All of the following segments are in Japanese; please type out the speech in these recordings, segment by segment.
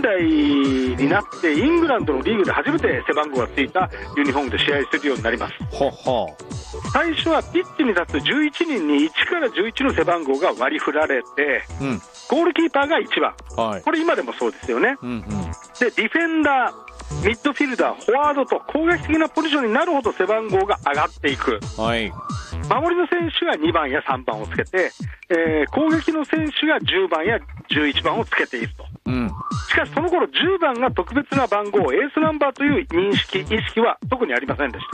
代になってイングランドのリーグで初めて背番号がついたユニフォームで試合するようになります。最初はピッチに立つ11人に1から11の背番号が割り振られて、ゴールキーパーが1番、これ今でもそうですよね、でディフェンダー、ミッドフィルダー、フォワードと攻撃的なポジションになるほど背番号が上がっていく、守りの選手が2番や3番をつけて、攻撃の選手が10番や11番をつけていると、しかしその頃10番が特別な番号、エースナンバーという意識は特にありませんでした、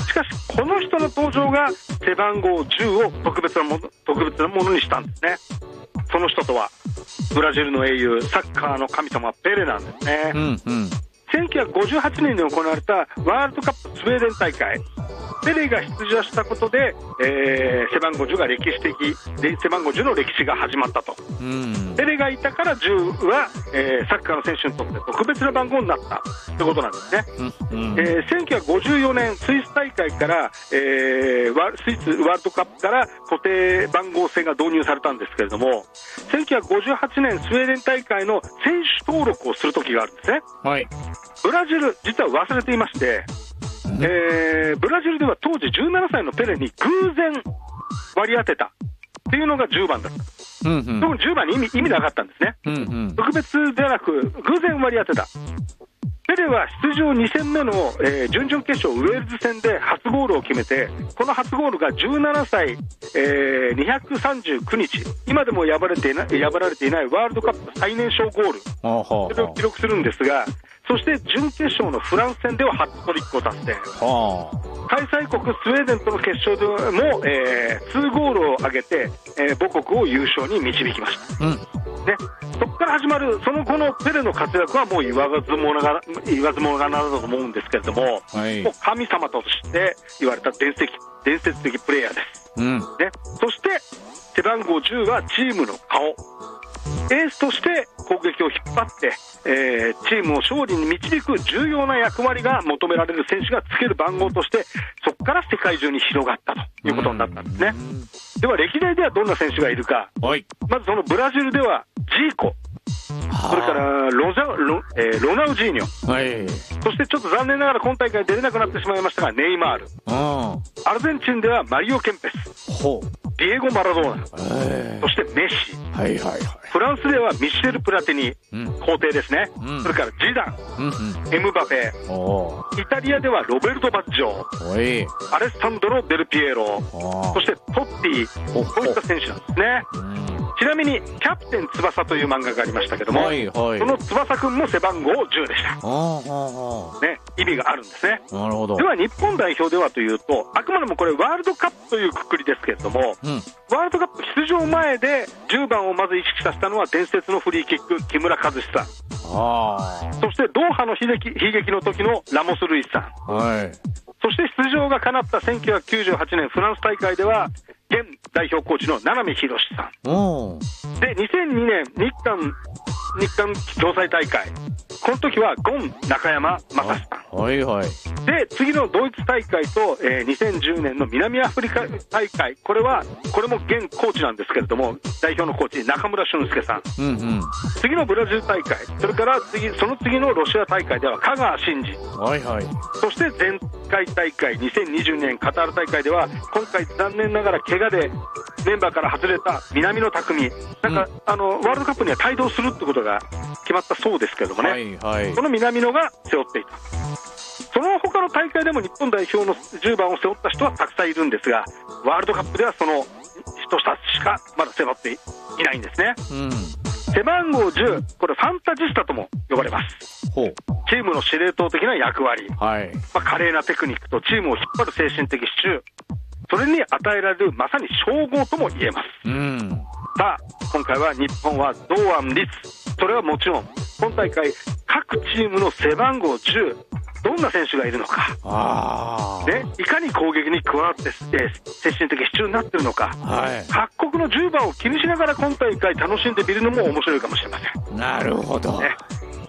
しかしこの人の登場が背番号10を特別なものにしたんですね。その人とはブラジルの英雄、サッカーの神様ペレなんですね、1958年に行われたワールドカップスウェーデン大会、ペレが出場したことで、背番号10が背番号10の歴史が始まったと、ペレがいたから10は、サッカーの選手にとって特別な番号になったということなんですね、1954年スイス大会から、スイスワールドカップから固定番号制が導入されたんですけれども、1958年スウェーデン大会の選手登録をする時があるんですね、ブラジル実は忘れていまして、ブラジルでは当時17歳のペレに偶然割り当てたっていうのが10番だった、特に10番に意味なかったんですね、特別ではなく偶然割り当てた。ペレは出場2戦目の、準々決勝ウェールズ戦で初ゴールを決めて、この初ゴールが17歳、239日、今でも破られていないワールドカップ最年少ゴール、それを記録するんですが、そして準決勝のフランス戦ではハットトリックを達成、開催国スウェーデンとの決勝でも、2ゴールを挙げて、母国を優勝に導きました、そこから始まるその後のペレの活躍はもう言わずもがなだと思うんですけれども、もう神様として言われた伝説的プレーヤーです、そして背番号10はチームの顔、エースとして攻撃を引っ張って、チームを勝利に導く重要な役割が求められる選手がつける番号として、そこから世界中に広がったということになったんですね。では歴代ではどんな選手がいるか、まずそのブラジルではジーコ、それからロナウジーニョ、そしてちょっと残念ながら今大会出れなくなってしまいましたがネイマール、アルゼンチンではマリオ・ケンペス、ディエゴ・マラドーナ、そしてメッシ、フランスではミシェル・プラティニ、皇帝ですね、それからジダン、エムバペ、イタリアではロベルト・バッジョ、アレッサンドロ・デルピエロ、そしてトッティ、こういった選手なんですね。ちなみにキャプテン翼という漫画がありましたけども、その翼くんも背番号10でした、意味があるんですね。では日本代表ではというと、あくまでもこれワールドカップというくくりですけれども、ワールドカップ出場前で10番をまず意識させたのは伝説のフリーキック木村和志さん、そしてドーハの悲劇の時のラモス・ルイスさん、そして出場が叶った1998年フランス大会では現代表コーチの名波浩さんで、2002年日韓共催大会、この時はゴン中山雅史さん、で次のドイツ大会と、2010年の南アフリカ大会、これも現コーチなんですけれども、代表のコーチ中村俊輔さん、次のブラジル大会、それからその次のロシア大会では香川真司、そして前回大会2020年カタール大会では今回残念ながら怪我でメンバーから外れた南野拓実、ワールドカップには帯同するってことが決まったそうですけれどもね、この南野が背負っていた。その他の大会でも日本代表の10番を背負った人はたくさんいるんですが、ワールドカップではその人たちしかまだ背負っていないんですね、背番号10、これファンタジスタとも呼ばれます。チームの司令塔的な役割、華麗なテクニックとチームを引っ張る精神的支柱、それに与えられるまさに称号とも言えます、さあ今回は日本は堂安律、それはもちろん今大会各チームの背番号10、どんな選手がいるのか、いかに攻撃に加わって、精神的支柱になっているのか、各国の10番を気にしながら今大会楽しんでみるのも面白いかもしれません。 なるほど、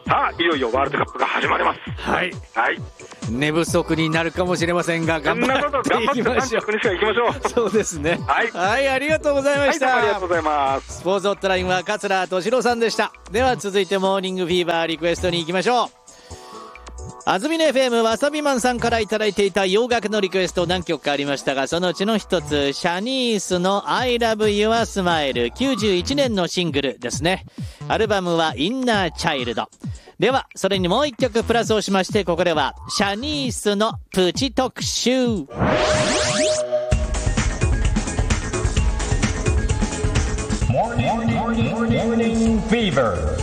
さあいよいよワールドカップが始まります。 はい、 はい、 寝不足になるかもしれませんが頑張っていきましょう。 3着にしか行きましょう。 そうですね。 はい、 はい、ありがとうございました。 はい、ありがとうございます。 スポーツホットラインは桂敏郎さんでした。では続いてモーニングフィーバーリクエストに行きましょう。安住の FM わさびマンさんからいただいていた洋楽のリクエスト何曲かありましたが、そのうちの一つシャニースの I Love Your Smile、 91年のシングルですね。アルバムはインナーチャイルドでは、それにもう一曲プラスをしまして、ここではシャニースのプチ特集。 モーニングフィーバー